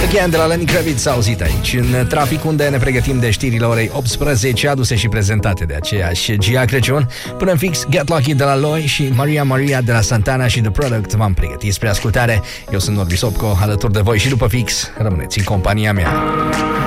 Again de la Lenny Kravitz auzit aici în trafic, unde ne pregătim de știrile orei 18, aduse și prezentate de aceeași Gia Crăciun. Până în fix, Get Lucky de la Loi și Maria Maria de la Santana și The Product v-am pregătit spre ascultare. Eu sunt Norbi Sopco, alături de voi și după fix rămâneți în compania mea.